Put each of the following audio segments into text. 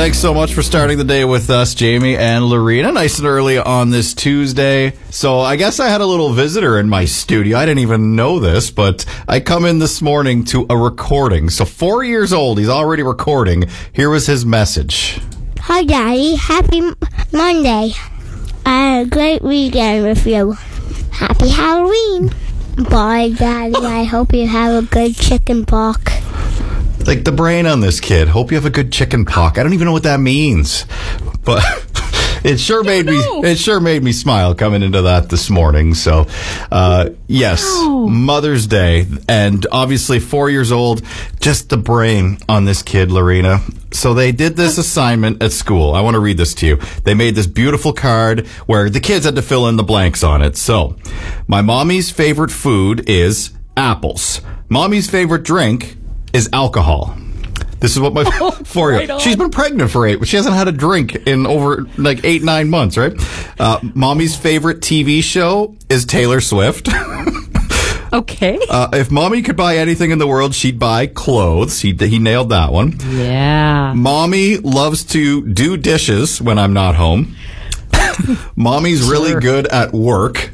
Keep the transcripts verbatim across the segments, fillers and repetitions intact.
Thanks so much for starting the day with us, Jamie and Lorena. Nice and early on this Tuesday. So I guess I had a little visitor in my studio. I didn't even know this, but I come in this morning to a recording. So four years old, he's already recording. Here was his message. Hi, Daddy. Happy M- Monday. I had a great weekend with you. Happy Halloween. Bye, Daddy. I hope you have a good chicken pox. Like the brain on this kid. Hope you have a good chicken pox. I don't even know what that means, but it sure made me. It sure made me smile coming into that this morning. So, uh, yes, wow. Mother's Day, and obviously four years old. Just the brain on this kid, Lorena. So they did this assignment at school. I want to read this to you. They made this beautiful card where the kids had to fill in the blanks on it. So, my mommy's favorite food is apples. Mommy's favorite drink is alcohol. This is what my oh, four-year-old. Right She's been pregnant for eight, but she hasn't had a drink in over like eight, nine months, right? Uh, mommy's favorite T V show is Taylor Swift. Okay. Uh, if mommy could buy anything in the world, she'd buy clothes. He he nailed that one. Yeah. Mommy loves to do dishes when I'm not home. Mommy's sure. really good at work.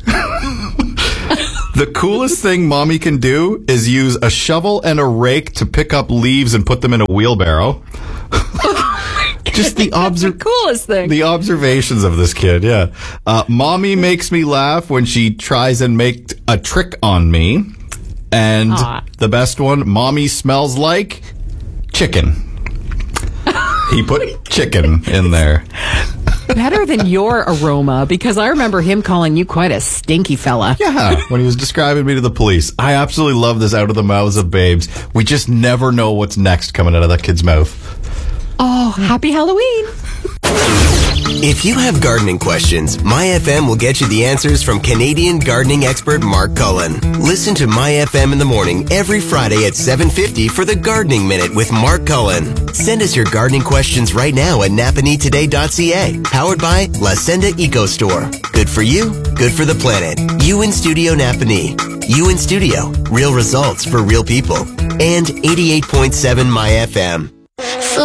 The coolest thing mommy can do is use a shovel and a rake to pick up leaves and put them in a wheelbarrow. Just the, obser- the coolest thing. The observations of this kid, yeah. Uh, mommy makes me laugh when she tries and make a trick on me. And Aww. The best one, mommy smells like chicken. He put chicken in there. Better than your aroma, because I remember him calling you quite a stinky fella. Yeah, when he was describing me to the police. I absolutely love this out of the mouths of babes. We just never know what's next coming out of that kid's mouth. Oh, happy Halloween. If you have gardening questions, My F M will get you the answers from Canadian gardening expert Mark Cullen. Listen to My F M in the morning every Friday at seven fifty for the Gardening Minute with Mark Cullen. Send us your gardening questions right now at napanee today dot c a. Powered by La Senda Eco Store. Good for you, good for the planet. You in Studio Napanee. You in Studio. Real results for real people. And eighty-eight point seven My F M.